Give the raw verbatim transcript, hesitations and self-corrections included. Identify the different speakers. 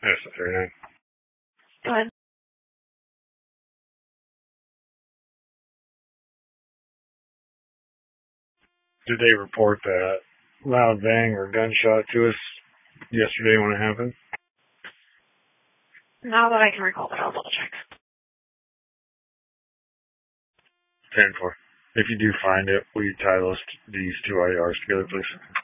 Speaker 1: That's the thirty-nine.
Speaker 2: Go ahead.
Speaker 1: Did they report that loud bang or gunshot to us yesterday when it happened?
Speaker 2: Not that I can recall, but I'll double check.
Speaker 1: ten four. If you do find it, will you tie those these two I Rs together, please?